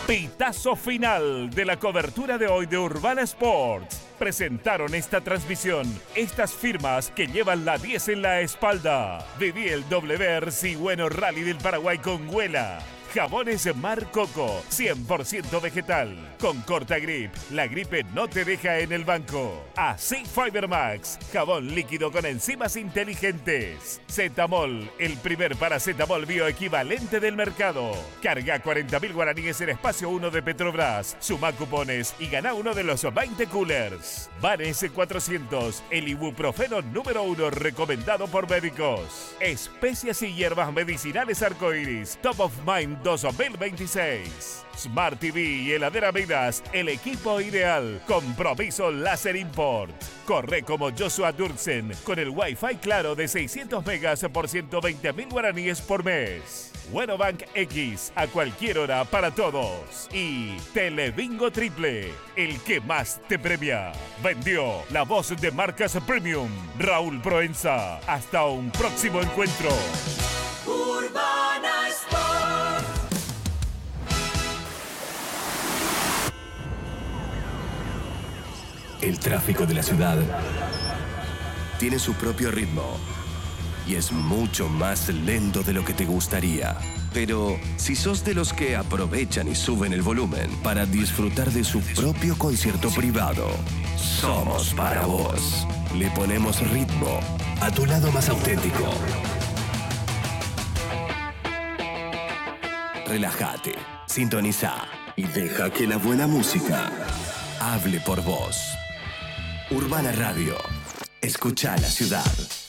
Pitazo final de la cobertura de hoy de Urbana Sports. Presentaron esta transmisión estas firmas que llevan la 10 en la espalda. Viví el WRC Bueno Rally del Paraguay con Huela. Jabones Mar Coco, 100% vegetal. Con corta grip, la gripe no te deja en el banco. Así Fibermax, jabón líquido con enzimas inteligentes. Zetamol, el primer paracetamol bioequivalente del mercado. Carga 40.000 guaraníes en espacio 1 de Petrobras. Suma cupones y gana uno de los 20 coolers. Vanes 400, el ibuprofeno número 1 recomendado por médicos. Especias y hierbas medicinales arcoiris, Top of Mind 2026. Smart TV y heladera Midas, el equipo ideal. Compromiso Láser Import. Corre como Joshua Dursen con el Wi-Fi claro de 600 megas por 120.000 guaraníes por mes. Bueno Bank X, a cualquier hora para todos. Y Telebingo Triple, el que más te premia. Vendió la voz de marcas premium, Raúl Proenza. Hasta un próximo encuentro. Urbana Sport. El tráfico de la ciudad tiene su propio ritmo y es mucho más lento de lo que te gustaría. Pero si sos de los que aprovechan y suben el volumen para disfrutar de su propio concierto privado, somos para vos. Le ponemos ritmo a tu lado más auténtico. Relájate, sintoniza y deja que la buena música hable por vos. Urbana Radio. Escucha la ciudad.